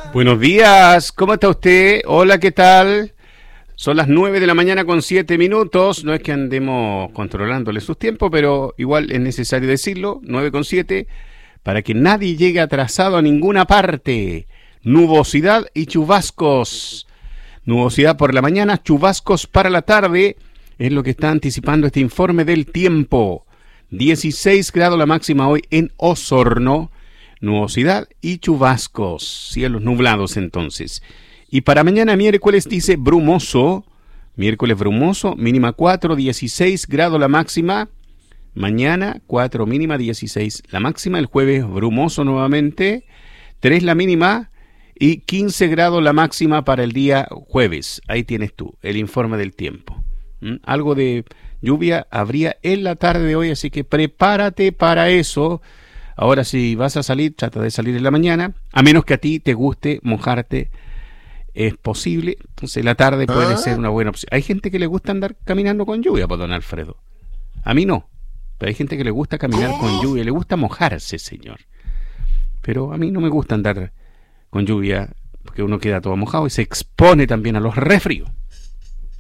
Buenos días, ¿cómo está usted? Hola, ¿qué tal? Son las 9 de la mañana con 7 minutos. No es que andemos controlándole sus tiempos, pero igual es necesario decirlo. 9 con 7, para que nadie llegue atrasado a ninguna parte. Nubosidad y chubascos. Nubosidad por la mañana, chubascos para la tarde. Es lo que está anticipando este informe del tiempo. 16 grados la máxima hoy en Osorno. Nubosidad y chubascos, cielos nublados entonces. Y para mañana miércoles dice brumoso, miércoles brumoso, mínima 4, 16 grados la máxima. Mañana 4 mínima, 16 la máxima. El jueves brumoso nuevamente, 3 la mínima y 15 grados la máxima para el día jueves. Ahí tienes tú el informe del tiempo. Algo de lluvia habría en la tarde de hoy, así que prepárate para eso. Ahora, si vas a salir, trata de salir en la mañana, a menos que a ti te guste mojarte, es posible. Entonces, la tarde puede ser una buena opción. Hay gente que le gusta andar caminando con lluvia, pues, don Alfredo. A mí no, pero hay gente que le gusta caminar con lluvia, le gusta mojarse, señor. Pero a mí no me gusta andar con lluvia, porque uno queda todo mojado y se expone también a los resfríos.